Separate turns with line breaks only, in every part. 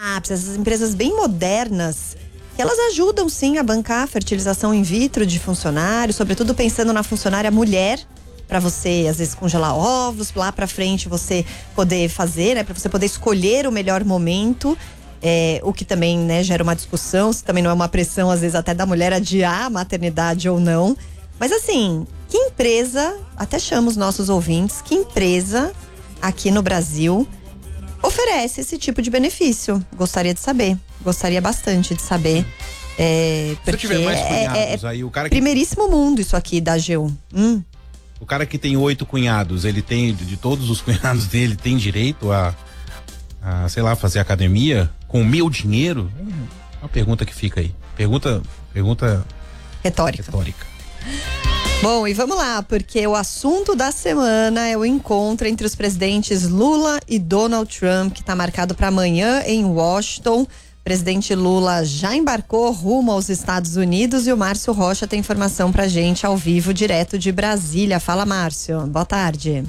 Essas empresas bem modernas, que elas ajudam sim a bancar a fertilização in vitro de funcionários, sobretudo pensando na funcionária mulher, para você às vezes congelar ovos, lá para frente você poder fazer, né, para você poder escolher o melhor momento. O que também, né, gera uma discussão, se também não é uma pressão às vezes até da mulher adiar a maternidade ou não. Mas assim, que empresa, até chamo os nossos ouvintes, que empresa aqui no Brasil oferece esse tipo de benefício? Gostaria de saber, gostaria bastante de saber. Porque
se tiver mais cunhados, aí o cara que...
primeiríssimo mundo isso aqui da AGU.
O cara que tem 8 cunhados, ele tem, de todos os cunhados dele, tem direito a sei lá, fazer academia com o meu dinheiro? Uma pergunta que fica aí. Pergunta
retórica. Bom, e vamos lá, porque o assunto da semana é o encontro entre os presidentes Lula e Donald Trump, que está marcado para amanhã em Washington. O presidente Lula já embarcou rumo aos Estados Unidos e o Márcio Rocha tem informação pra gente ao vivo, direto de Brasília. Fala, Márcio. Boa tarde.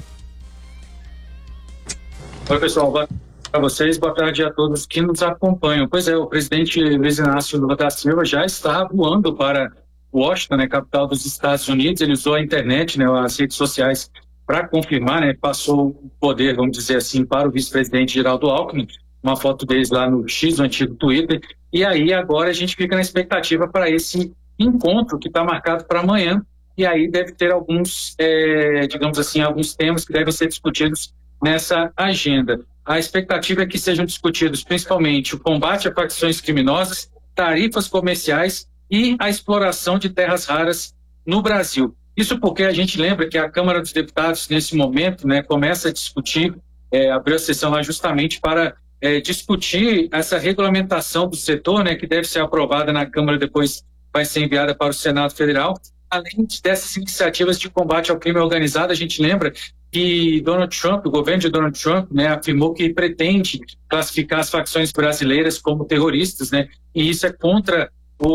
Oi, pessoal. Boa tarde a vocês, boa tarde a todos que nos acompanham. Pois é, o presidente Luiz Inácio Lula da Silva já está voando para Washington, né, capital dos Estados Unidos. Ele usou a internet, né, as redes sociais para confirmar, né, passou o poder, vamos dizer assim, para o vice-presidente Geraldo Alckmin, uma foto deles lá no X, o antigo Twitter. E aí agora a gente fica na expectativa para esse encontro que está marcado para amanhã. E aí deve ter alguns, digamos assim, alguns temas que devem ser discutidos nessa agenda. A expectativa é que sejam discutidos principalmente o combate a facções criminosas, tarifas comerciais e a exploração de terras raras no Brasil. Isso porque a gente lembra que a Câmara dos Deputados, nesse momento, né, começa a discutir, abriu a sessão lá justamente para discutir essa regulamentação do setor, né, que deve ser aprovada na Câmara, depois vai ser enviada para o Senado Federal. Além dessas iniciativas de combate ao crime organizado, a gente lembra que Donald Trump, o governo de Donald Trump, né, afirmou que pretende classificar as facções brasileiras como terroristas, né, e isso é contra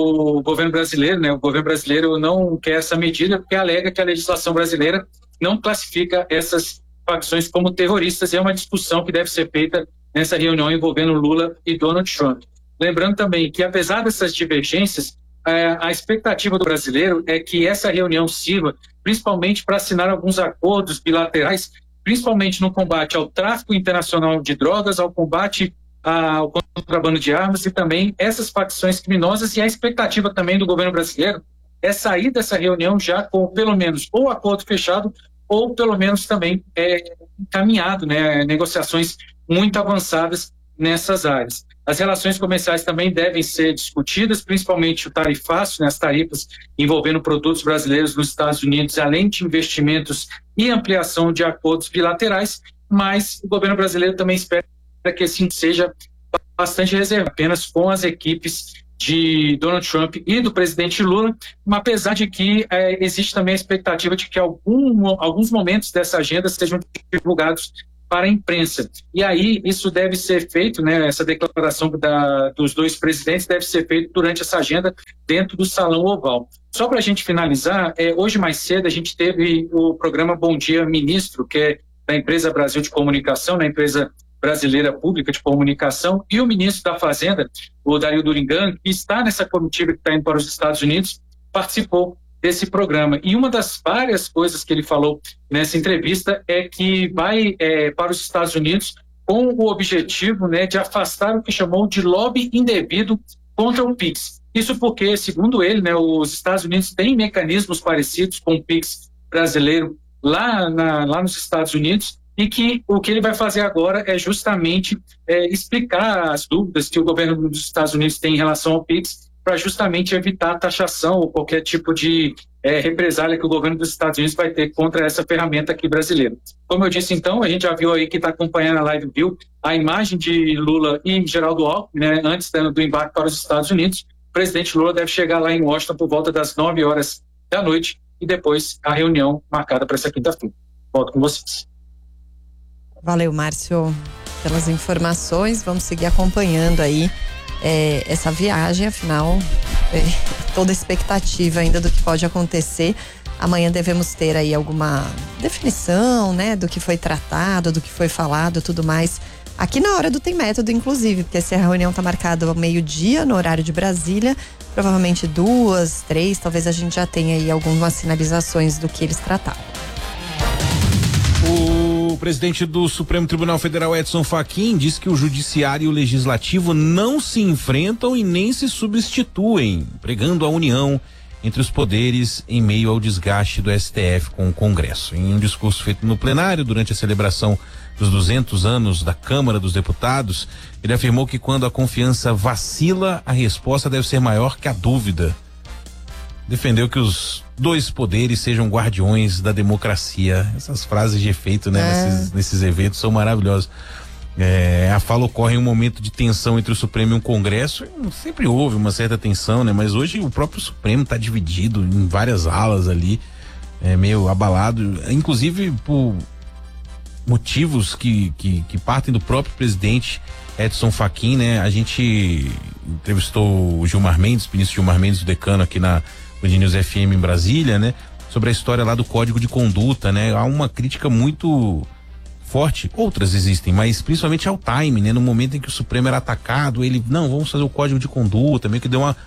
o governo brasileiro, né? O governo brasileiro não quer essa medida porque alega que a legislação brasileira não classifica essas facções como terroristas. É uma discussão que deve ser feita nessa reunião envolvendo Lula e Donald Trump. Lembrando também que, apesar dessas divergências, a expectativa do brasileiro é que essa reunião sirva principalmente para assinar alguns acordos bilaterais, principalmente no combate ao tráfico internacional de drogas, ao combate ao contrabando de armas e também essas facções criminosas. E a expectativa também do governo brasileiro é sair dessa reunião já com pelo menos ou acordo fechado ou pelo menos também encaminhado, né, negociações muito avançadas nessas áreas. As relações comerciais também devem ser discutidas, principalmente o tarifaço, né, as tarifas envolvendo produtos brasileiros nos Estados Unidos, além de investimentos e ampliação de acordos bilaterais, mas o governo brasileiro também espera que assim seja bastante reservado apenas com as equipes de Donald Trump e do presidente Lula, mas apesar de que existe também a expectativa de que alguns momentos dessa agenda sejam divulgados para a imprensa. E aí isso deve ser feito, né, essa declaração dos dois presidentes deve ser feita durante essa agenda dentro do Salão Oval. Só para a gente finalizar, hoje mais cedo a gente teve o programa Bom Dia Ministro, que é da empresa Brasil de Comunicação, da empresa brasileira pública de comunicação, e o ministro da Fazenda, o Dario Durigan, que está nessa comitiva que está indo para os Estados Unidos, participou desse programa. E uma das várias coisas que ele falou nessa entrevista é que vai para os Estados Unidos com o objetivo, né, de afastar o que chamou de lobby indevido contra o PIX. Isso porque, segundo ele, né, os Estados Unidos têm mecanismos parecidos com o PIX brasileiro lá nos Estados Unidos, e que o que ele vai fazer agora é justamente explicar as dúvidas que o governo dos Estados Unidos tem em relação ao PIX, para justamente evitar taxação ou qualquer tipo de represália que o governo dos Estados Unidos vai ter contra essa ferramenta aqui brasileira. Como eu disse, então, a gente já viu aí, que está acompanhando a live, viu a imagem de Lula e Geraldo Alckmin, né, antes do embarque para os Estados Unidos. O presidente Lula deve chegar lá em Washington por volta das 9 horas da noite e depois a reunião marcada para essa quinta-feira. Volto com vocês.
Valeu, Márcio, pelas informações. Vamos seguir acompanhando aí essa viagem, afinal, toda expectativa ainda do que pode acontecer. Amanhã devemos ter aí alguma definição, né, do que foi tratado, do que foi falado, tudo mais, aqui na hora do Tem Método, inclusive, porque essa reunião tá marcada ao meio-dia, no horário de Brasília. Provavelmente 2, 3, talvez a gente já tenha aí algumas sinalizações do que eles trataram.
O presidente do Supremo Tribunal Federal, Edson Fachin, diz que o judiciário e o legislativo não se enfrentam e nem se substituem, pregando a união entre os poderes em meio ao desgaste do STF com o Congresso. Em um discurso feito no plenário durante a celebração dos 200 anos da Câmara dos Deputados, ele afirmou que quando a confiança vacila, a resposta deve ser maior que a dúvida. Defendeu que os dois poderes sejam guardiões da democracia. Essas frases de efeito, né, nesses eventos são maravilhosas. A fala ocorre em um momento de tensão entre o Supremo e o Congresso. Sempre houve uma certa tensão, né? Mas hoje o próprio Supremo está dividido em várias alas ali, meio abalado, inclusive por motivos que partem do próprio presidente Edson Fachin, né? A gente entrevistou o Gilmar Mendes, ministro Gilmar Mendes, o decano aqui na Band News FM em Brasília, né? Sobre a história lá do Código de Conduta, né? Há uma crítica muito forte, outras existem, mas principalmente ao time, né? No momento em que o Supremo era atacado, ele, não, vamos fazer o Código de Conduta, meio que deu uma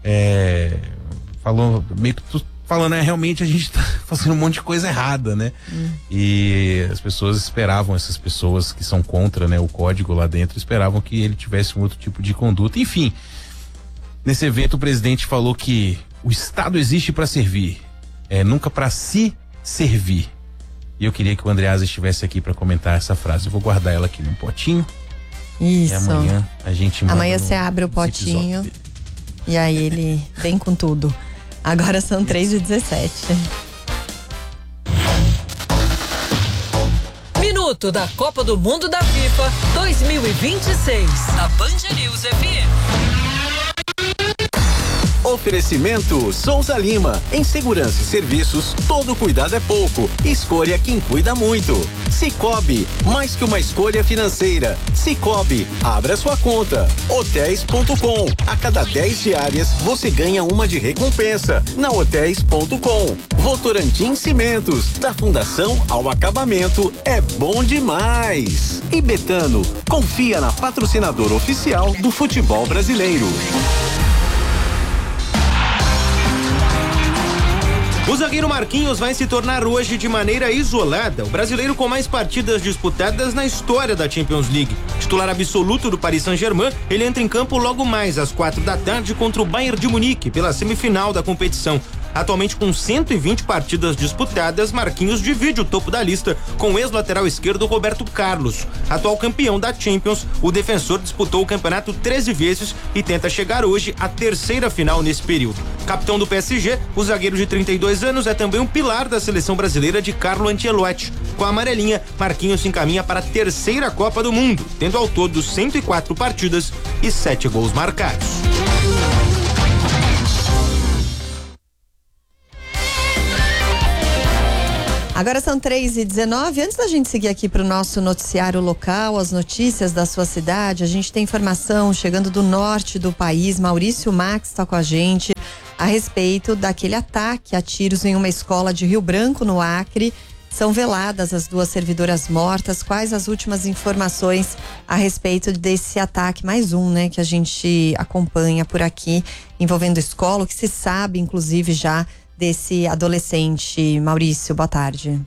falando, realmente a gente tá fazendo um monte de coisa errada, né? E as pessoas esperavam, essas pessoas que são contra, né, o código lá dentro, esperavam que ele tivesse um outro tipo de conduta. Enfim, nesse evento o presidente falou que o Estado existe para servir, nunca para se servir. E eu queria que o Andreasa estivesse aqui para comentar essa frase. Eu vou guardar ela aqui num potinho.
Isso.
E amanhã a gente manda.
Amanhã você abre o potinho e aí ele vem com tudo. Agora são 3h17.
Minuto da Copa do Mundo da FIFA 2026. Na Band News FM.
Oferecimento Souza Lima. Em segurança e serviços, todo cuidado é pouco. Escolha quem cuida muito. Cicobi, mais que uma escolha financeira. Cicobi, abra sua conta. Hotéis.com. A cada 10 diárias, você ganha uma de recompensa. Na Hotéis.com. Votorantim Cimentos. Da fundação ao acabamento, é bom demais. E Betano, confia na patrocinadora oficial do futebol brasileiro.
O zagueiro Marquinhos vai se tornar hoje de maneira isolada o brasileiro com mais partidas disputadas na história da Champions League. Titular absoluto do Paris Saint-Germain, ele entra em campo logo mais às 4h contra o Bayern de Munique pela semifinal da competição. Atualmente com 120 partidas disputadas, Marquinhos divide o topo da lista com o ex-lateral esquerdo Roberto Carlos. Atual campeão da Champions, o defensor disputou o campeonato 13 vezes e tenta chegar hoje à terceira final nesse período. Capitão do PSG, o zagueiro de 32 anos é também um pilar da seleção brasileira de Carlo Ancelotti. Com a amarelinha, Marquinhos se encaminha para a terceira Copa do Mundo, tendo ao todo 104 partidas e 7 gols marcados.
Agora são 3h19. Antes da gente seguir aqui para o nosso noticiário local, as notícias da sua cidade, a gente tem informação chegando do norte do país. Maurício Max está com a gente a respeito daquele ataque a tiros em uma escola de Rio Branco, no Acre. São veladas as 2 servidoras mortas. Quais as últimas informações a respeito desse ataque? Mais um, né, que a gente acompanha por aqui, envolvendo escola, o que se sabe, inclusive, já desse adolescente. Maurício, boa tarde.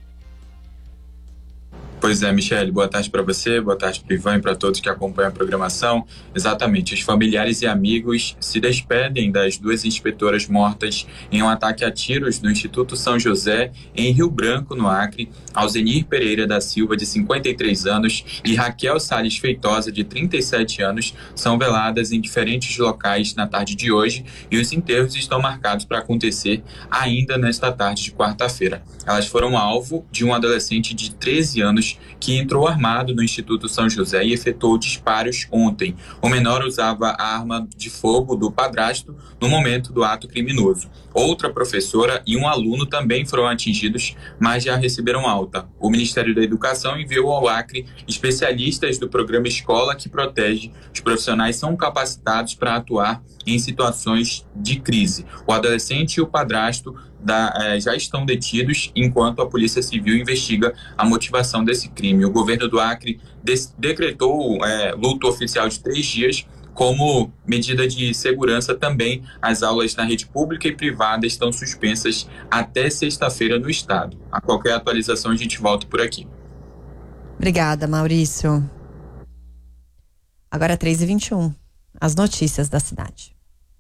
Pois é, Michele, boa tarde para você, boa tarde para o Ivan e para todos que acompanham a programação. Exatamente, os familiares e amigos se despedem das 2 inspetoras mortas em um ataque a tiros no Instituto São José, em Rio Branco, no Acre. Alzenir Pereira da Silva, de 53 anos, e Raquel Salles Feitosa, de 37 anos, são veladas em diferentes locais na tarde de hoje e os enterros estão marcados para acontecer ainda nesta tarde de quarta-feira. Elas foram alvo de um adolescente de 13 anos que entrou armado no Instituto São José e efetuou disparos ontem. O menor usava a arma de fogo do padrasto no momento do ato criminoso. Outra professora e um aluno também foram atingidos, mas já receberam alta. O Ministério da Educação enviou ao Acre especialistas do programa Escola que Protege. Os profissionais são capacitados para atuar em situações de crise. O adolescente e o padrasto já estão detidos, enquanto a Polícia Civil investiga a motivação desse crime. O governo do Acre decretou luto oficial de 3 dias. Como medida de segurança também, as aulas na rede pública e privada estão suspensas até sexta-feira no estado. A qualquer atualização a gente volta por aqui.
Obrigada, Maurício. Agora 3h21, as notícias da cidade.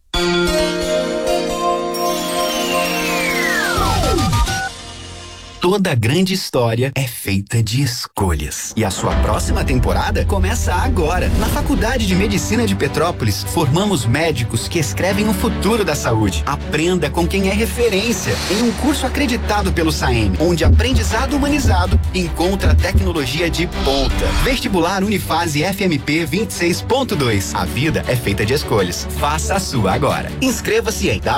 Toda grande história é feita de escolhas. E a sua próxima temporada começa agora. Na Faculdade de Medicina de Petrópolis, formamos médicos que escrevem o futuro da saúde. Aprenda com quem é referência em um curso acreditado pelo SAEM, onde aprendizado humanizado encontra tecnologia de ponta. Vestibular Unifase FMP 26.2. A vida é feita de escolhas. Faça a sua agora. Inscreva-se em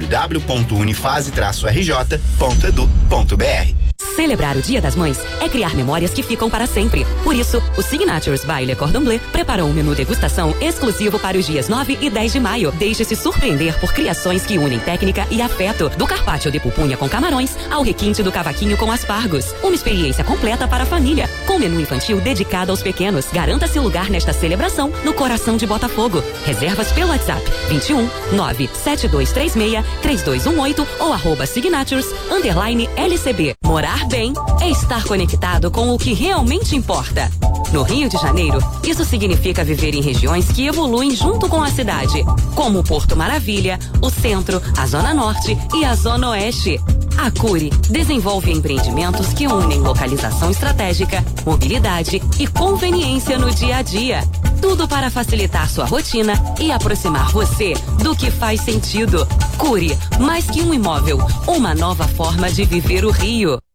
www.unifase-rj.edu.br.
Celebrar o Dia das Mães é criar memórias que ficam para sempre. Por isso, o Signatures by Le Cordon Bleu preparou um menu degustação exclusivo para os dias 9 e 10 de maio. Deixe-se surpreender por criações que unem técnica e afeto. Do carpaccio de pupunha com camarões ao requinte do cavaquinho com aspargos. Uma experiência completa para a família, com menu infantil dedicado aos pequenos. Garanta seu lugar nesta celebração no coração de Botafogo. Reservas pelo WhatsApp 21 97236 3218 ou @signatures_LCB. Morar bem é estar conectado com o que realmente importa. No Rio de Janeiro, isso significa viver em regiões que evoluem junto com a cidade, como o Porto Maravilha, o Centro, a Zona Norte e a Zona Oeste. A Cury desenvolve empreendimentos que unem localização estratégica, mobilidade e conveniência no dia a dia. Tudo para facilitar sua rotina e aproximar você do que faz sentido. Cury, mais que um imóvel, uma nova forma de viver o Rio.